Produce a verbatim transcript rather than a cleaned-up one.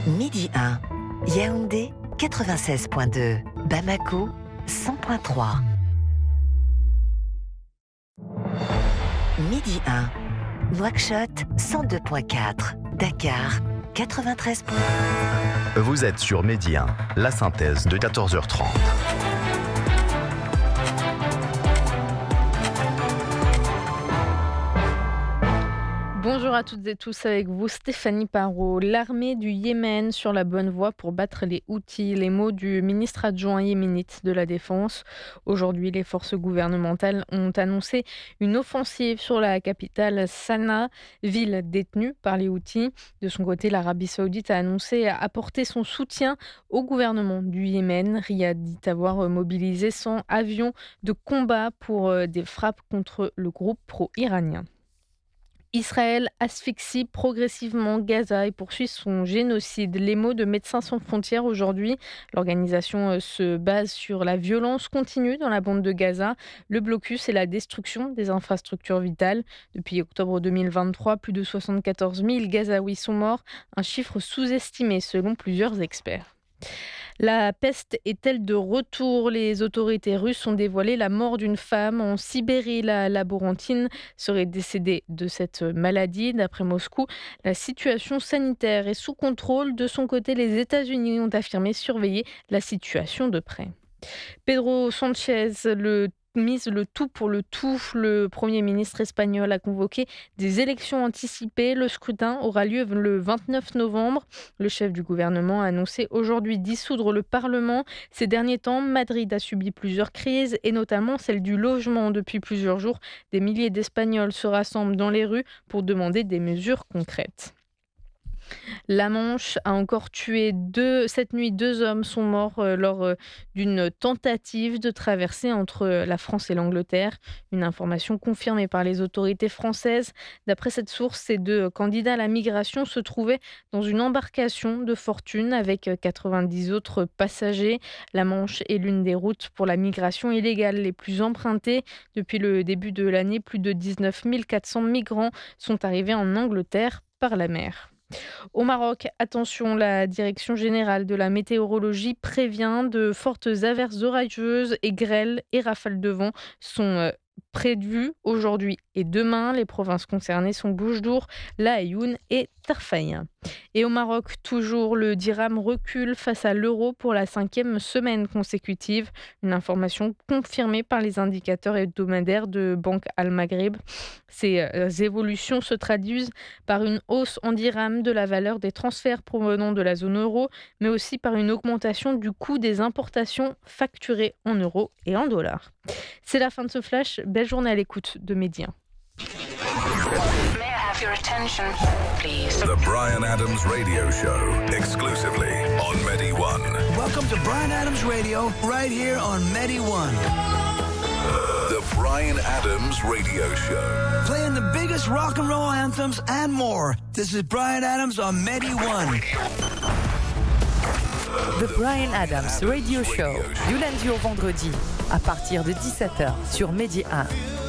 Midi un, Yaoundé quatre-vingt-seize virgule deux, Bamako cent virgule trois. Midi un, Nouakchott cent deux virgule quatre, Dakar quatre-vingt-treize virgule un. Vous êtes sur Midi un, la synthèse de quatorze heures trente. Bonjour à toutes et tous, avec vous Stéphanie Parot. L'armée du Yémen sur la bonne voie pour battre les Houthis. Les mots du ministre adjoint yéménite de la Défense. Aujourd'hui, les forces gouvernementales ont annoncé une offensive sur la capitale Sanaa, ville détenue par les Houthis. De son côté, l'Arabie Saoudite a annoncé apporter son soutien au gouvernement du Yémen. Riyad dit avoir mobilisé cent avions de combat pour des frappes contre le groupe pro-iranien. Israël asphyxie progressivement Gaza et poursuit son génocide. Les mots de Médecins sans frontières aujourd'hui. L'organisation se base sur la violence continue dans la bande de Gaza, le blocus et la destruction des infrastructures vitales. Depuis octobre deux mille vingt-trois, plus de soixante-quatorze mille Gazaouis sont morts, un chiffre sous-estimé selon plusieurs experts. La peste est-elle de retour ? Les autorités russes ont dévoilé la mort d'une femme en Sibérie. La laborantine serait décédée de cette maladie. D'après Moscou, la situation sanitaire est sous contrôle. De son côté, les États-Unis ont affirmé surveiller la situation de près. Pedro Sánchez, le mise le tout pour le tout. Le Premier ministre espagnol a convoqué des élections anticipées. Le scrutin aura lieu le vingt-neuf novembre. Le chef du gouvernement a annoncé aujourd'hui dissoudre le Parlement. Ces derniers temps, Madrid a subi plusieurs crises et notamment celle du logement. Depuis plusieurs jours, des milliers d'Espagnols se rassemblent dans les rues pour demander des mesures concrètes. La Manche a encore tué deux, cette nuit. Deux hommes sont morts euh, lors euh, d'une tentative de traversée entre euh, la France et l'Angleterre. Une information confirmée par les autorités françaises. D'après cette source, ces deux candidats à la migration se trouvaient dans une embarcation de fortune avec quatre-vingt-dix autres passagers. La Manche est l'une des routes pour la migration illégale les plus empruntées. Depuis le début de l'année, plus de dix-neuf mille quatre cents migrants sont arrivés en Angleterre par la mer. Au Maroc, attention, la Direction générale de la météorologie prévient de fortes averses orageuses et grêles et rafales de vent sont prévues aujourd'hui et demain. Les provinces concernées sont Boujdour, La Aïoun et Tarfaïa. Et au Maroc, toujours, le dirham recule face à l'euro pour la cinquième semaine consécutive. Une information confirmée par les indicateurs hebdomadaires de Banque Al-Maghrib. Ces euh, évolutions se traduisent par une hausse en dirham de la valeur des transferts provenant de la zone euro, mais aussi par une augmentation du coût des importations facturées en euros et en dollars. C'est la fin de ce flash. Belle journée à l'écoute de Midi un. May I have your attention, please? The Bryan Adams Radio Show, exclusively on Medi One. Welcome to Bryan Adams Radio, right here on Medi One. The Bryan Adams Radio Show. Playing the biggest rock and roll anthems and more. This is Bryan Adams on Medi One. The Bryan Adams Radio Show, du lundi au vendredi, à partir de dix-sept heures sur Medi un.